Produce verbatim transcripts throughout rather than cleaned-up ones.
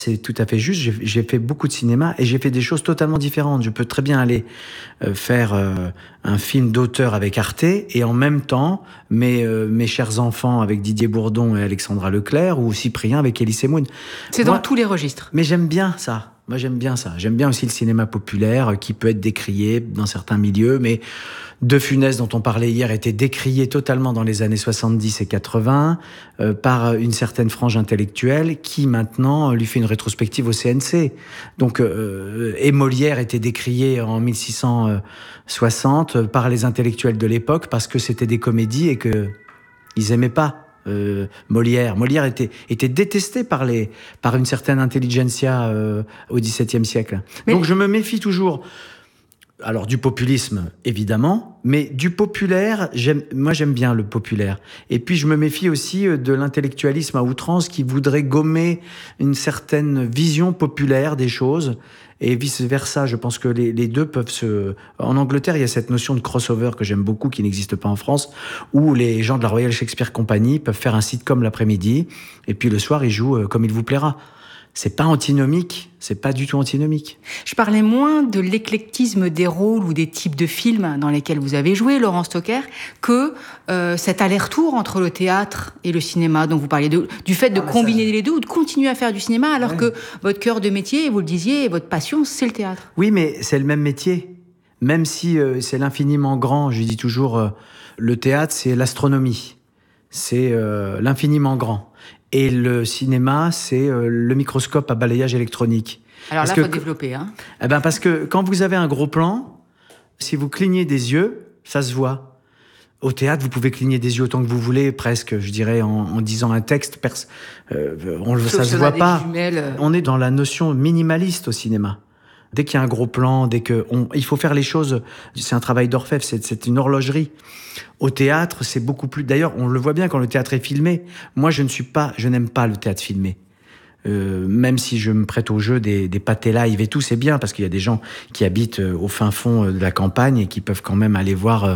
C'est tout à fait juste. J'ai, j'ai fait beaucoup de cinéma et j'ai fait des choses totalement différentes. Je peux très bien aller euh, faire euh, un film d'auteur avec Arte et en même temps mes, euh, mes chers enfants avec Didier Bourdon et Alexandra Leclerc ou Cyprien avec Elie Semoun. C'est Moi, dans tous les registres. Mais j'aime bien ça. Moi, j'aime bien ça. J'aime bien aussi le cinéma populaire qui peut être décrié dans certains milieux, mais De Funès, dont on parlait hier, était décrié totalement dans les années soixante-dix et quatre-vingts euh, par une certaine frange intellectuelle qui, maintenant, lui fait une rétrospective au C N C. Donc, euh, et Molière était décrié en mille six cent soixante par les intellectuels de l'époque parce que c'était des comédies et que ils aimaient pas. Euh, Molière. Molière était, était détesté par, les, par une certaine intelligentsia euh, au dix-septième siècle. Mais... Donc je me méfie toujours, alors du populisme évidemment, mais du populaire, j'aime, moi j'aime bien le populaire. Et puis je me méfie aussi de l'intellectualisme à outrance qui voudrait gommer une certaine vision populaire des choses. Et vice-versa, je pense que les, les deux peuvent se... En Angleterre, il y a cette notion de crossover que j'aime beaucoup, qui n'existe pas en France, où les gens de la Royal Shakespeare Company peuvent faire un sitcom l'après-midi, et puis le soir, ils jouent comme il vous plaira. C'est pas antinomique, c'est pas du tout antinomique. Je parlais moins de l'éclectisme des rôles ou des types de films dans lesquels vous avez joué, Laurent Stocker, que euh, cet aller-retour entre le théâtre et le cinéma dont vous parliez, de, du fait de ah, combiner ça... les deux ou de continuer à faire du cinéma alors ouais. que votre cœur de métier, vous le disiez, votre passion, c'est le théâtre. Oui, mais c'est le même métier. Même si euh, c'est l'infiniment grand, je dis toujours, euh, le théâtre, c'est l'astronomie. C'est euh, l'infiniment grand. Et le cinéma, c'est euh, le microscope à balayage électronique. Alors parce là, il faut développer. Hein. Eh ben parce que quand vous avez un gros plan, si vous clignez des yeux, ça se voit. Au théâtre, vous pouvez cligner des yeux autant que vous voulez, presque, je dirais, en, en disant un texte. Pers- euh, on, ça se voit pas. Jumelles. On est dans la notion minimaliste au cinéma. Dès qu'il y a un gros plan, dès que on, il faut faire les choses. C'est un travail d'orfèvre, c'est, c'est une horlogerie. Au théâtre, c'est beaucoup plus. D'ailleurs, on le voit bien quand le théâtre est filmé. Moi, je ne suis pas, je n'aime pas le théâtre filmé. Euh, même si je me prête au jeu des, des pâtés live et tout, c'est bien parce qu'il y a des gens qui habitent au fin fond de la campagne et qui peuvent quand même aller voir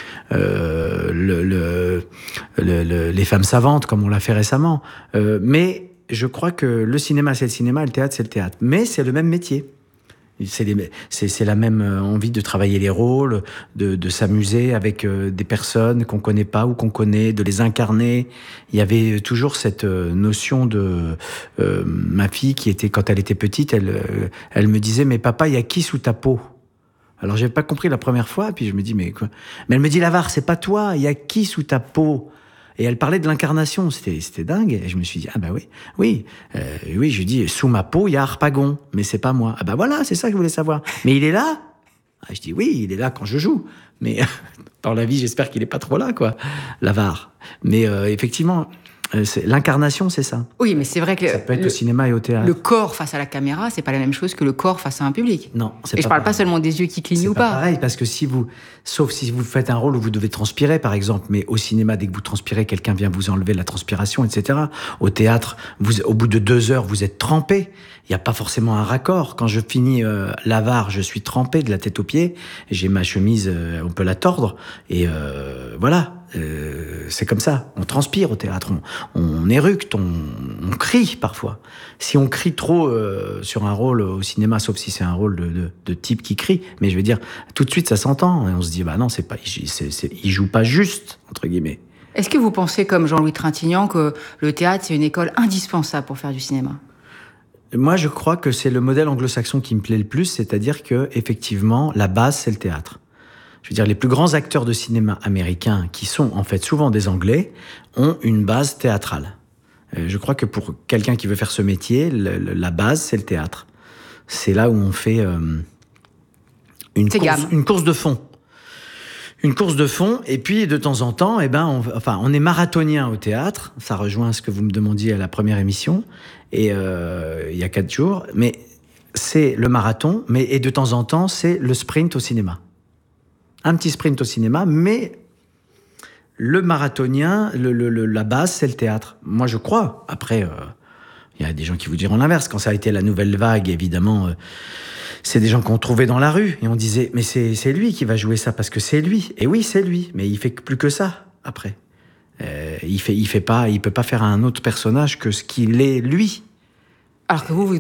euh, le, le, le, le, les femmes savantes comme on l'a fait récemment. Euh, mais je crois que le cinéma, c'est le cinéma, et le théâtre, c'est le théâtre. Mais c'est le même métier. C'est, les, c'est, c'est la même envie de travailler les rôles, de, de s'amuser avec des personnes qu'on connaît pas ou qu'on connaît, de les incarner. Il y avait toujours cette notion de... Euh, ma fille, qui était, quand elle était petite, elle, elle me disait « Mais papa, il y a qui sous ta peau ?» Alors, j'avais pas compris la première fois, puis je me dis « Mais quoi ?» Mais elle me dit « L'avare, c'est pas toi, il y a qui sous ta peau ?» Et elle parlait de l'incarnation, c'était, c'était dingue. Et je me suis dit, ah bah oui, oui, euh, oui, je lui dis, sous ma peau, il y a Harpagon, mais c'est pas moi. Ah bah voilà, c'est ça que je voulais savoir. Mais il est là? Ah, je dis, oui, il est là quand je joue. Mais dans la vie, j'espère qu'il est pas trop là, quoi, l'avare. Mais euh, effectivement, euh, c'est, l'incarnation, c'est ça. Oui, mais c'est vrai que... Ça peut être le, au cinéma et au théâtre. Le corps face à la caméra, c'est pas la même chose que le corps face à un public. Non, c'est et pas je parle pareil. pas seulement des yeux qui clignent c'est ou pas. pas. Pareil, parce que si vous, sauf si vous faites un rôle où vous devez transpirer, par exemple, mais au cinéma, dès que vous transpirez, quelqu'un vient vous enlever la transpiration, et cetera. Au théâtre, vous, au bout de deux heures, vous êtes trempé. Il n'y a pas forcément un raccord. Quand je finis euh, l'avare, je suis trempé de la tête aux pieds. J'ai ma chemise, euh, on peut la tordre. Et euh, voilà, euh, c'est comme ça. On transpire au théâtre, on, on éructe, on, on crie parfois. Si on crie trop euh, sur un rôle au cinéma, sauf si c'est un rôle de, de, de type qui crie, mais je veux dire, tout de suite ça s'entend. Et on se dit, bah non, c'est pas, c'est, c'est, il joue pas juste, entre guillemets. Est-ce que vous pensez, comme Jean-Louis Trintignant, que le théâtre, c'est une école indispensable pour faire du cinéma ? Moi, je crois que c'est le modèle anglo-saxon qui me plaît le plus, c'est-à-dire que, effectivement, la base, c'est le théâtre. Je veux dire, les plus grands acteurs de cinéma américains, qui sont en fait souvent des Anglais, ont une base théâtrale. Je crois que pour quelqu'un qui veut faire ce métier, le, le, la base, c'est le théâtre. C'est là où on fait euh, une, course, une course de fond. Une course de fond, et puis de temps en temps, eh ben, on, enfin, on est marathonien au théâtre. Ça rejoint ce que vous me demandiez à la première émission, et euh, il y a quatre jours. Mais c'est le marathon, mais et de temps en temps, c'est le sprint au cinéma. Un petit sprint au cinéma, mais le marathonien, le, le, le, la base, c'est le théâtre. Moi, je crois. Après, il euh, y a des gens qui vous diront l'inverse. Quand ça a été la nouvelle vague, évidemment, euh, c'est des gens qu'on trouvait dans la rue. Et on disait, mais c'est, c'est lui qui va jouer ça, parce que c'est lui. Et oui, c'est lui. Mais il fait plus que ça, après. Euh, il fait, il fait pas, il peut pas faire un autre personnage que ce qu'il est, lui. Alors que vous, vous